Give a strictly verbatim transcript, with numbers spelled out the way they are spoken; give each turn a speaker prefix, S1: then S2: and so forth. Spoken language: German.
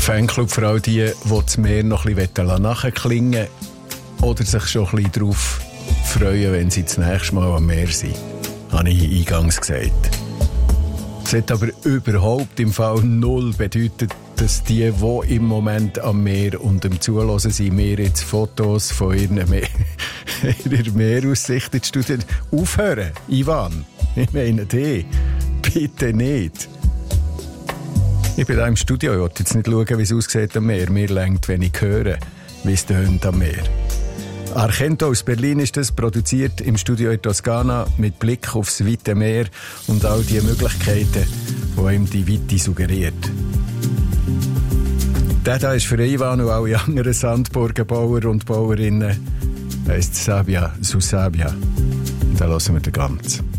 S1: Fanclub für all die, die das Meer noch ein bisschen nachklingen oder sich schon ein bisschen darauf freuen, wenn sie das nächste Mal am Meer sind, habe ich eingangs gesagt. Das hat aber überhaupt im Fall null bedeutet, dass die, die im Moment am Meer und am Zuhören sind, mir jetzt Fotos von ihren Meer, ihrer Meeraussicht in die Studie aufhören. Ivan, ich meine die, bitte nicht. Ich bin da im Studio, ich wollte jetzt nicht schauen, wie es aussieht am Meer. Mir reicht, wenn ich höre, wie es tönt am Meer. Argento aus Berlin ist das, produziert im Studio in Toskana mit Blick aufs weite Meer und all die Möglichkeiten, die ihm die Weite suggeriert. Der hier ist für Ivan und alle anderen Sandburgenbauer und Bauerinnen, heisst Sabia Susabia. Und da hören wir den Ganzen.